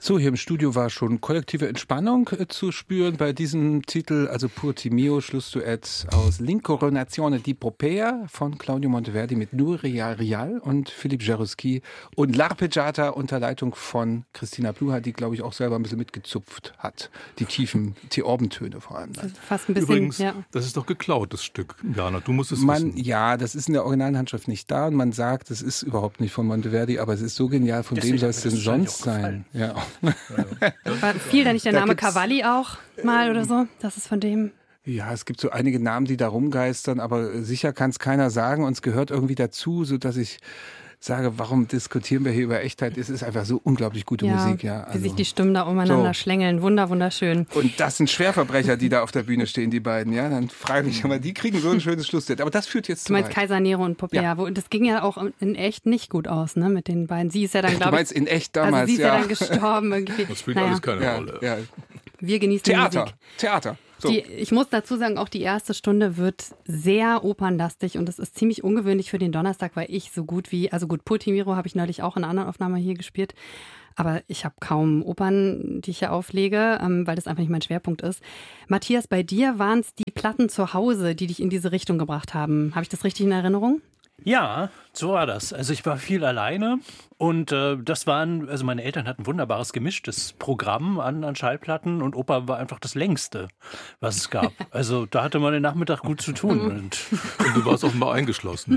So, hier im Studio war schon kollektive Entspannung zu spüren bei diesem Titel, also Pur Timeo, Schlussduett aus L'Incoronazione di Popea von Claudio Monteverdi mit Nuria Rial und Philippe Jaruski und L'Arpeggiata unter Leitung von Christina Pluha, die, glaube ich, auch selber ein bisschen mitgezupft hat. Die tiefen Theorbentöne vor allem. Dann. Fast ein bisschen, Übrigens, ja. Das ist doch geklaut, das Stück. Jana, du musst es wissen. Ja, das ist in der Originalhandschrift nicht da und man sagt, es ist überhaupt nicht von Monteverdi, aber es ist so genial, von Deswegen wem soll es denn sonst sein? Ja. Fiel da nicht der Da Name gibt's- Cavalli auch mal oder so? Das ist von dem. Ja, es gibt so einige Namen, die da rumgeistern, aber sicher kann es keiner sagen und es gehört irgendwie dazu, sodass ich sage, warum diskutieren wir hier über Echtheit? Es ist einfach so unglaublich gute Musik. Ja, wie sich die Stimmen da umeinander schlängeln. Wunderschön. Und das sind Schwerverbrecher, die da auf der Bühne stehen, die beiden. Ja, dann frage ich mich immer, die kriegen so ein schönes Schlusslied. Aber das führt jetzt Du zu meinst weit. Kaiser Nero und Popea. Ja. Das ging ja auch in echt nicht gut aus, ne, mit den beiden. Sie ist ja dann, Du glaube ich, meinst in echt damals, also sie ist ja ja. dann gestorben irgendwie. Das spielt alles keine Ja, Rolle. ja. Wir genießen die Musik. Theater. So. Ich muss dazu sagen, auch die erste Stunde wird sehr opernlastig und das ist ziemlich ungewöhnlich für den Donnerstag, weil ich so gut wie, also gut, Pur Timero habe ich neulich auch in einer anderen Aufnahme hier gespielt, aber ich habe kaum Opern, die ich hier auflege, weil das einfach nicht mein Schwerpunkt ist. Matthias, bei dir waren es die Platten zu Hause, die dich in diese Richtung gebracht haben. Habe ich das richtig in Erinnerung? Ja, so war das. Also ich war viel alleine und also meine Eltern hatten ein wunderbares gemischtes Programm an Schallplatten und Oper war einfach das längste, was es gab. Also da hatte man den Nachmittag gut zu tun. Und du warst offenbar eingeschlossen.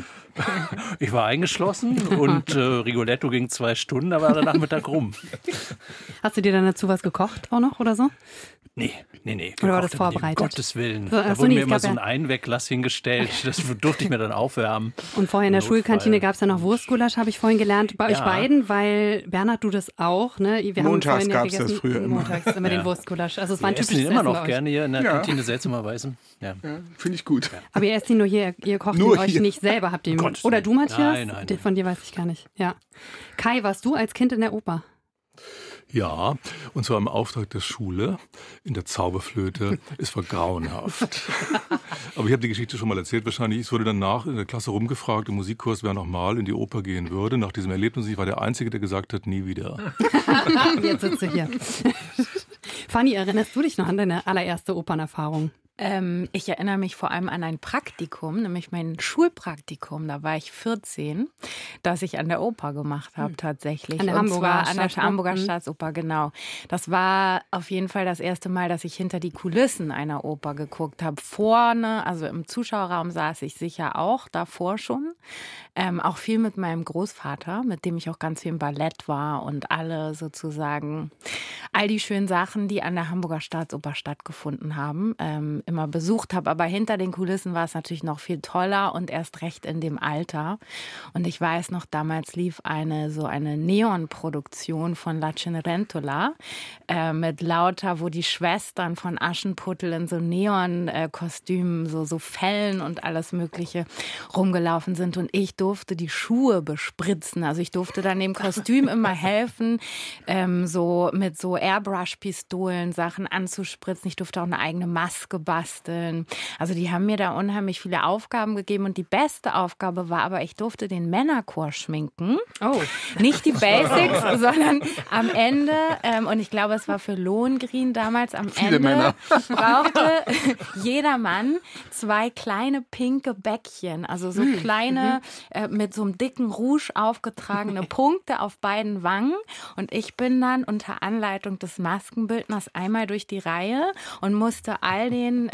ich war eingeschlossen und Rigoletto ging 2 Stunden, da war der Nachmittag rum. Hast du dir dann dazu was gekocht auch noch oder so? Nee. Oder war das gekocht, vorbereitet? Um Gottes Willen. So, Da achso, wurde nee, mir es immer gab so ein ja- Einwegglas hingestellt. Das durfte ich mir dann aufwärmen. Und vorher in der Notfall. Schulkantine gab es ja noch Wurstgulasch, habe ich vorhin gelernt. Bei euch Ja. beiden, weil Bernhard, du das auch, ne? Wir haben Montags vorhin ja gab's das gegessen. früher immer. Montags immer den Wurstgulasch. Also es war ein Wir essen typisches ihn immer Essen noch bei euch. gerne hier in der Ja. Kantine, seltsamerweise. Ja. Ja, finde ich gut. Aber ihr esst ihn nur hier, ihr kocht ihn Nur euch hier. nicht selber, habt ihr ihn. Gottes Oder Willen. du, Matthias? Nein. Von dir weiß ich gar nicht. Ja. Kai, warst du als Kind in der Oper? Ja, und zwar im Auftrag der Schule in der Zauberflöte. Es war grauenhaft. Aber ich habe die Geschichte schon mal erzählt. Wahrscheinlich, es wurde danach in der Klasse rumgefragt, im Musikkurs, wer nochmal in die Oper gehen würde. Nach diesem Erlebnis, ich war der Einzige, der gesagt hat, nie wieder. Jetzt sitzt du hier. Fanny, erinnerst du dich noch an deine allererste Opernerfahrung? Ich erinnere mich vor allem an ein Praktikum, nämlich mein Schulpraktikum. Da war ich 14, das ich an der Oper gemacht habe tatsächlich. An der Und Hamburger zwar an der Hamburger Staatsoper. Staatsoper, genau. Das war auf jeden Fall das erste Mal, dass ich hinter die Kulissen einer Oper geguckt habe. Vorne, also im Zuschauerraum saß ich sicher auch, davor schon. Auch viel mit meinem Großvater, mit dem ich auch ganz viel im Ballett war und all die schönen Sachen, die an der Hamburger Staatsoper stattgefunden haben, immer besucht habe. Aber hinter den Kulissen war es natürlich noch viel toller und erst recht in dem Alter. Und ich weiß noch, damals lief eine Neonproduktion von La Cenerentola mit lauter, wo die Schwestern von Aschenputtel in so Neon-Kostümen, so Fellen und alles Mögliche rumgelaufen sind. Und ich durfte die Schuhe bespritzen. Also ich durfte dann dem Kostüm immer helfen, so mit so Airbrush-Pistolen Sachen anzuspritzen. Ich durfte auch eine eigene Maske basteln. Also die haben mir da unheimlich viele Aufgaben gegeben und die beste Aufgabe war aber, ich durfte den Männerchor schminken. Oh. Nicht die Basics, sondern am Ende, und ich glaube, es war für Lohengrin damals, am Viele Ende Männer. brauchte jeder Mann 2 kleine pinke Bäckchen, also so kleine, mit so einem dicken Rouge aufgetragene Punkte auf beiden Wangen. Und ich bin dann unter Anleitung des Maskenbildners einmal durch die Reihe und musste all den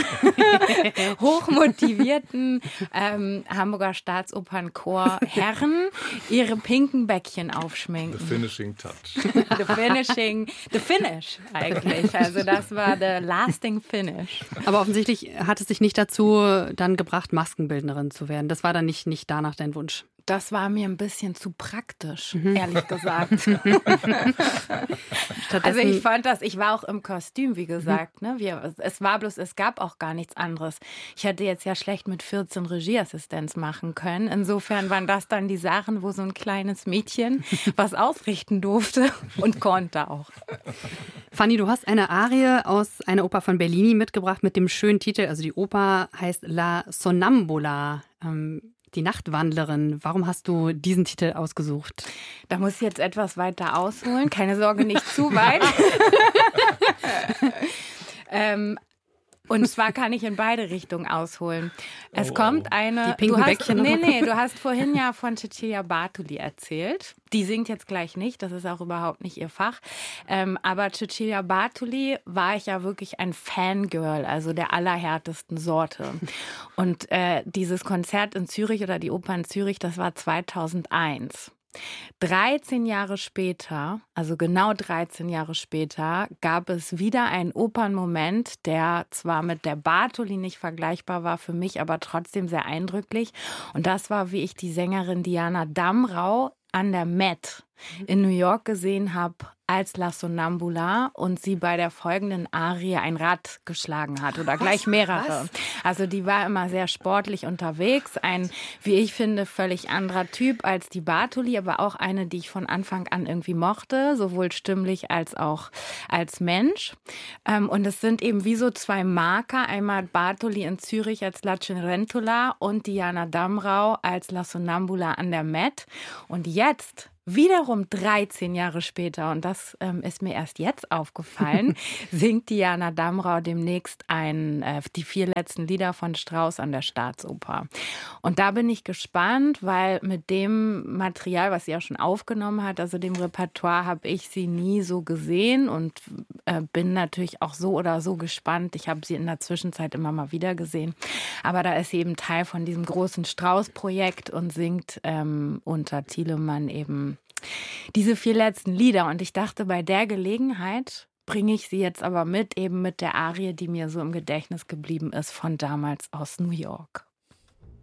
hochmotivierten Hamburger Staatsopernchor Herren ihre pinken Bäckchen aufschminken. The finishing touch. The finish eigentlich. Also das war the lasting finish. Aber offensichtlich hat es dich nicht dazu dann gebracht, Maskenbildnerin zu werden. Das war dann nicht danach dein Wunsch. Das war mir ein bisschen zu praktisch, ehrlich gesagt. Also ich fand das, ich war auch im Kostüm, wie gesagt. Ne? Es gab auch gar nichts anderes. Ich hätte jetzt ja schlecht mit 14 Regieassistenz machen können. Insofern waren das dann die Sachen, wo so ein kleines Mädchen was ausrichten durfte und konnte auch. Fanny, du hast eine Arie aus einer Oper von Bellini mitgebracht mit dem schönen Titel. Also die Oper heißt La Sonnambula. Die Nachtwandlerin. Warum hast du diesen Titel ausgesucht? Da muss ich jetzt etwas weiter ausholen. Keine Sorge, nicht zu weit. Und zwar kann ich in beide Richtungen ausholen. Es kommt eine... Die pinken Bäckchen. Du hast vorhin ja von Cecilia Bartoli erzählt. Die singt jetzt gleich nicht, das ist auch überhaupt nicht ihr Fach. Aber Cecilia Bartoli war ich ja wirklich ein Fangirl, also der allerhärtesten Sorte. Und dieses Konzert in Zürich oder die Oper in Zürich, das war 2001. 13 Jahre später, also genau 13 Jahre später, gab es wieder einen Opernmoment, der zwar mit der Bartoli nicht vergleichbar war, für mich aber trotzdem sehr eindrücklich. Und das war, wie ich die Sängerin Diana Damrau an der Met in New York gesehen habe als La Sonnambula und sie bei der folgenden Arie ein Rad geschlagen hat oder gleich mehrere. Was? Also die war immer sehr sportlich unterwegs, ein, wie ich finde, völlig anderer Typ als die Bartoli, aber auch eine, die ich von Anfang an irgendwie mochte, sowohl stimmlich als auch als Mensch. Und es sind eben wie so zwei Marker, einmal Bartoli in Zürich als La Cenerentola und Diana Damrau als La Sonnambula an der Met. Und jetzt wiederum 13 Jahre später, und das ist mir erst jetzt aufgefallen, singt Diana Damrau demnächst die 4 letzten Lieder von Strauss an der Staatsoper. Und da bin ich gespannt, weil mit dem Material, was sie auch schon aufgenommen hat, also dem Repertoire, habe ich sie nie so gesehen und bin natürlich auch so oder so gespannt. Ich habe sie in der Zwischenzeit immer mal wieder gesehen. Aber da ist sie eben Teil von diesem großen Strauss-Projekt und singt unter Thielemann eben diese 4 letzten Lieder. Und ich dachte, bei der Gelegenheit bringe ich sie jetzt aber mit, eben mit der Arie, die mir so im Gedächtnis geblieben ist von damals aus New York.